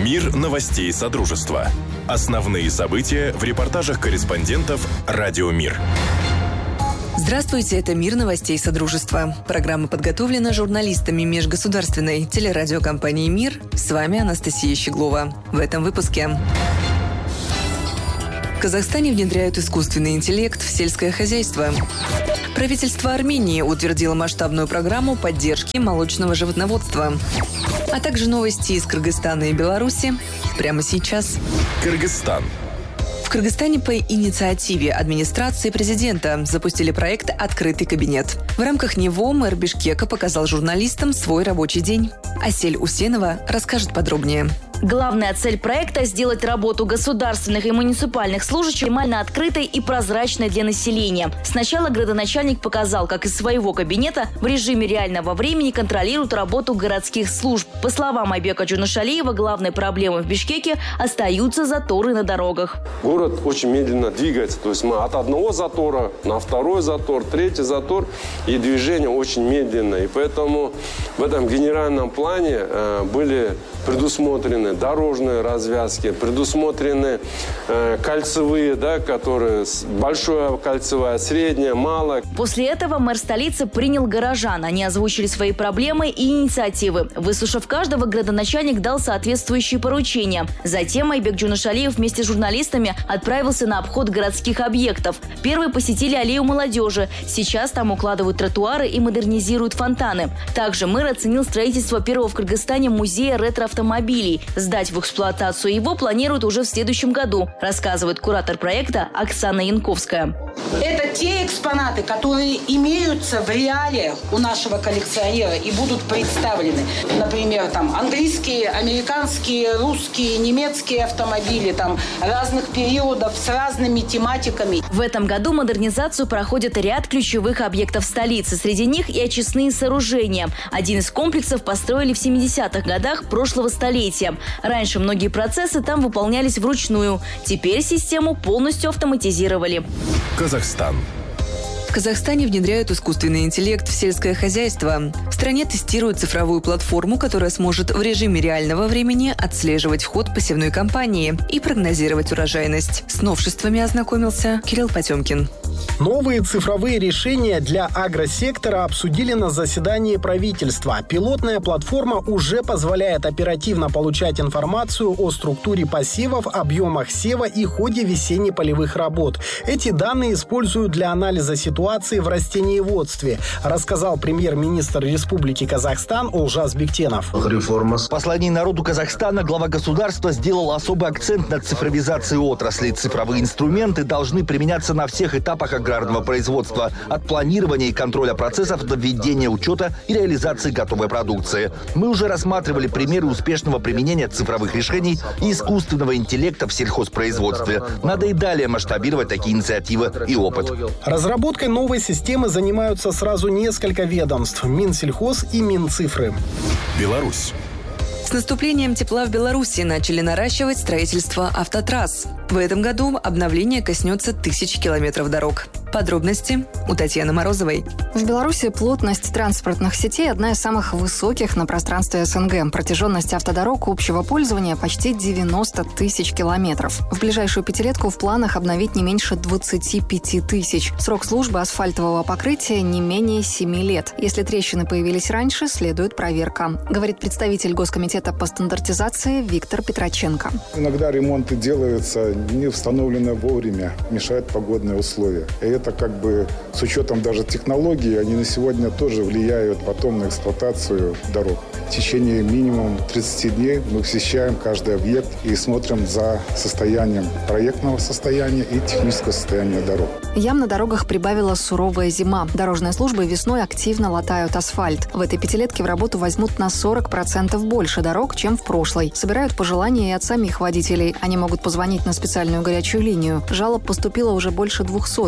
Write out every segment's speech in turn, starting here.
Мир новостей Содружества. Основные события в репортажах корреспондентов «Радио Мир». Здравствуйте, это «Мир новостей Содружества». Программа подготовлена журналистами межгосударственной телерадиокомпании «Мир». С вами Анастасия Щеглова. В этом выпуске. В Казахстане внедряют искусственный интеллект в сельское хозяйство. Правительство Армении утвердило масштабную программу поддержки молочного животноводства. А также новости из Кыргызстана и Беларуси прямо сейчас. Кыргызстан. В Кыргызстане по инициативе администрации президента запустили проект «Открытый кабинет». В рамках него мэр Бишкека показал журналистам свой рабочий день. Асель Усенова расскажет подробнее. Главная цель проекта – сделать работу государственных и муниципальных служащих максимально открытой и прозрачной для населения. Сначала градоначальник показал, как из своего кабинета в режиме реального времени контролируют работу городских служб. По словам Айбека Джунушалиева, главной проблемой в Бишкеке остаются заторы на дорогах. Город очень медленно двигается. То есть мы от одного затора на второй затор, третий затор, и движение очень медленное. И поэтому в этом генеральном плане были предусмотрены дорожные развязки, предусмотрены кольцевые, которые большая кольцевая, средняя, малая. После этого мэр столицы принял горожан. Они озвучили свои проблемы и инициативы. Выслушав каждого, градоначальник дал соответствующие поручения. Затем Айбек Джунушалиев вместе с журналистами отправился на обход городских объектов. Первые посетили аллею молодежи. Сейчас там укладывают тротуары и модернизируют фонтаны. Также мэр оценил строительство первого в Кыргызстане музея ретро-автомобилей. Сдать в эксплуатацию его планируют уже в следующем году, рассказывает куратор проекта Оксана Янковская. Это те экспонаты, которые имеются в реалиях у нашего коллекционера и будут представлены. Например, английские, американские, русские, немецкие автомобили разных периодов с разными тематиками. В этом году модернизацию проходит ряд ключевых объектов столицы. Среди них и очистные сооружения. Один из комплексов построили в 70-х годах прошлого столетия. Раньше многие процессы там выполнялись вручную. Теперь систему полностью автоматизировали. Казахстан. В Казахстане внедряют искусственный интеллект в сельское хозяйство. В стране тестируют цифровую платформу, которая сможет в режиме реального времени отслеживать ход посевной кампании и прогнозировать урожайность. С новшествами ознакомился Кирилл Потемкин. Новые цифровые решения для агросектора обсудили на заседании правительства. Пилотная платформа уже позволяет оперативно получать информацию о структуре посевов, объемах сева и ходе весенне-полевых работ. Эти данные используют для анализа ситуации в растениеводстве, рассказал премьер-министр Республики Казахстан Олжас Бектенов. В послании народу Казахстана глава государства сделал особый акцент на цифровизации отрасли. Цифровые инструменты должны применяться на всех этапах аграрного производства, от планирования и контроля процессов до введения учета и реализации готовой продукции. Мы уже рассматривали примеры успешного применения цифровых решений и искусственного интеллекта в сельхозпроизводстве. Надо и далее масштабировать такие инициативы и опыт. Разработкой новой системы занимаются сразу несколько ведомств – Минсельхоз и Минцифры. Беларусь. С наступлением тепла в Беларуси начали наращивать строительство автотрасс. В этом году обновление коснется 1000 километров дорог. Подробности у Татьяны Морозовой. В Беларуси плотность транспортных сетей одна из самых высоких на пространстве СНГ. Протяженность автодорог общего пользования почти 90 тысяч километров. В ближайшую пятилетку в планах обновить не меньше 25 тысяч. Срок службы асфальтового покрытия не менее 7 лет. Если трещины появились раньше, следует проверка, говорит представитель Госкомитета по стандартизации Виктор Петроченко. Иногда ремонты делаются не установлены вовремя, мешают погодные условия. И это с учетом даже технологий, они на сегодня тоже влияют потом на эксплуатацию дорог. В течение минимум 30 дней мы посещаем каждый объект и смотрим за состоянием проектного состояния и технического состояния дорог. Ям на дорогах прибавила суровая зима. Дорожные службы весной активно латают асфальт. В этой пятилетке в работу возьмут на 40% больше дорог, чем в прошлой. Собирают пожелания и от самих водителей. Они могут позвонить на специальную горячую линию. Жалоб поступило уже больше 200, говорит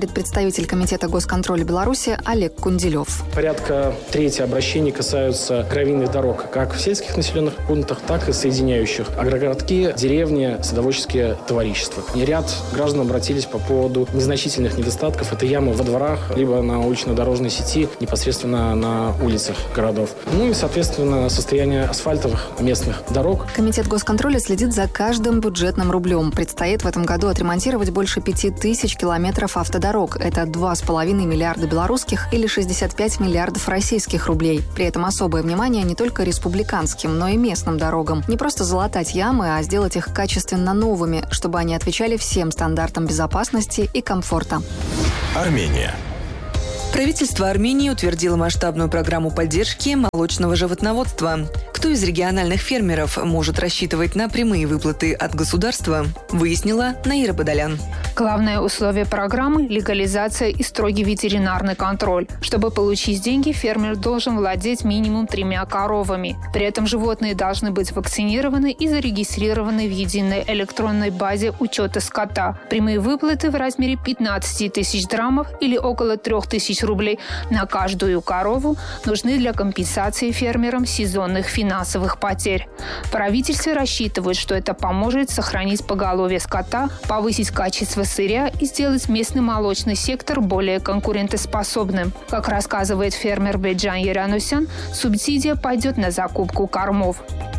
говорит представитель Комитета госконтроля Беларуси Олег Кунделев. Порядка трети обращений касаются гравийных дорог, как в сельских населенных пунктах, так и соединяющих агрогородки, деревни, садоводческие товарищества. И ряд граждан обратились по поводу незначительных недостатков. Это ямы во дворах, либо на улично-дорожной сети, непосредственно на улицах городов. Ну и, соответственно, состояние асфальтовых местных дорог. Комитет госконтроля следит за каждым бюджетным рублем. Предстоит в этом году отремонтировать больше 5000 километров автодорог. Это 2,5 миллиарда белорусских или 65 миллиардов российских рублей. При этом особое внимание не только республиканским, но и местным дорогам. Не просто залатать ямы, а сделать их качественно новыми, чтобы они отвечали всем стандартам безопасности и комфорта. Армения. Правительство Армении утвердило масштабную программу поддержки молочного животноводства. Кто из региональных фермеров может рассчитывать на прямые выплаты от государства, выяснила Наира Бадалян. Главное условие программы – легализация и строгий ветеринарный контроль. Чтобы получить деньги, фермер должен владеть минимум 3 коровами. При этом животные должны быть вакцинированы и зарегистрированы в единой электронной базе учета скота. Прямые выплаты в размере 15 тысяч драмов или около 3000 рублей на каждую корову нужны для компенсации фермерам сезонных финансовых потерь. Правительство рассчитывает, что это поможет сохранить поголовье скота, повысить качество сырья и сделать местный молочный сектор более конкурентоспособным. Как рассказывает фермер Беджан Еранусян, субсидия пойдет на закупку кормов.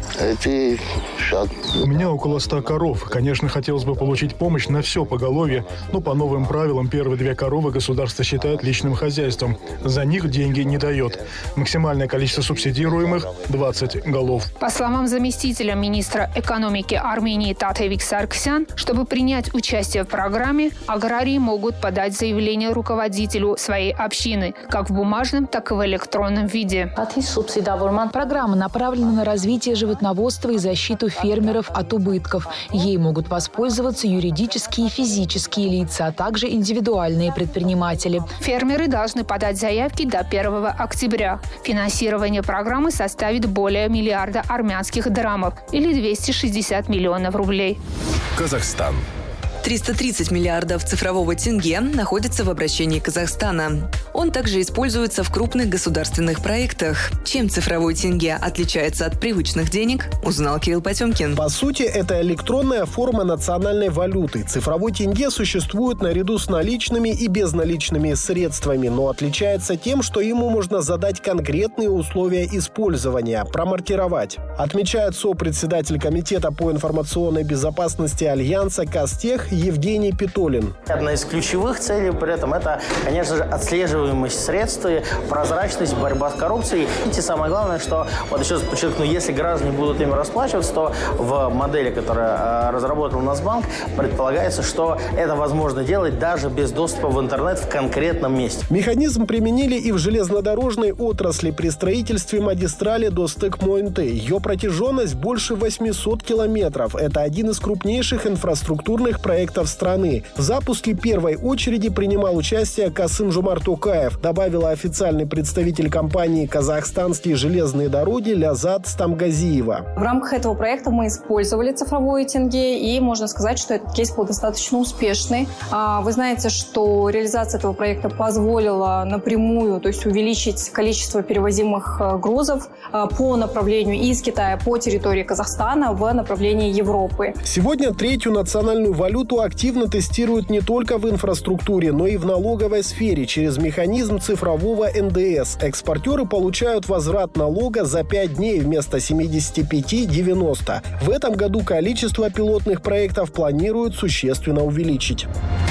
У меня около 100 коров. Конечно, хотелось бы получить помощь на все поголовье, но по новым правилам первые 2 коровы государство считает личным хозяйством. За них деньги не дает. Максимальное количество субсидируемых – 20 голов. По словам заместителя министра экономики Армении Татевик Сарксян, чтобы принять участие в программе, аграрии могут подать заявление руководителю своей общины, как в бумажном, так и в электронном виде. Программа направлена на развитие животноводства и защиту фермеров от убытков. Ей могут воспользоваться юридические и физические лица, а также индивидуальные предприниматели. Фермеры должны подать заявки до 1 октября. Финансирование программы составит более миллиарда армянских драмов или 260 миллионов рублей. Казахстан. 330 миллиардов цифрового тенге находится в обращении Казахстана. Он также используется в крупных государственных проектах. Чем цифровой тенге отличается от привычных денег, узнал Кирилл Потемкин. По сути, это электронная форма национальной валюты. Цифровой тенге существует наряду с наличными и безналичными средствами, но отличается тем, что ему можно задать конкретные условия использования, промаркировать. Отмечает сопредседатель Комитета по информационной безопасности Альянса Кастех Евгений Питолин. Одна из ключевых целей при этом это, конечно же, отслеживаемость средств, прозрачность, борьба с коррупцией. И самое главное, что, вот еще раз подчеркну, если граждане будут ими расплачиваться, то в модели, которую разработал Нацбанк, предполагается, что это возможно делать даже без доступа в интернет в конкретном месте. Механизм применили и в железнодорожной отрасли при строительстве магистрали Достык-Мойнты. Ее протяженность больше 800 километров. Это один из крупнейших инфраструктурных проектов страны. В запуске первой очереди принимал участие Касым-Жомарт Токаев, добавила официальный представитель компании «Казахстанские железные дороги» Лязат Стамгазиева. В рамках этого проекта мы использовали цифровое тенге, и можно сказать, что этот кейс был достаточно успешный. Вы знаете, что реализация этого проекта позволила напрямую, то есть увеличить количество перевозимых грузов по направлению из Китая по территории Казахстана в направлении Европы. Сегодня третью национальную валюту активно тестируют не только в инфраструктуре, но и в налоговой сфере через механизм цифрового НДС. Экспортеры получают возврат налога за 5 дней вместо 75-90. В этом году количество пилотных проектов планируют существенно увеличить.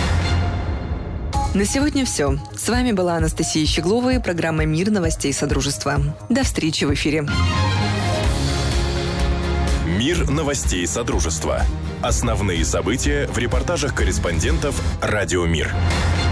На сегодня все. С вами была Анастасия Щеглова и программа «Мир новостей Содружества». До встречи в эфире. Мир новостей Содружества. Основные события в репортажах корреспондентов «Радио Мир».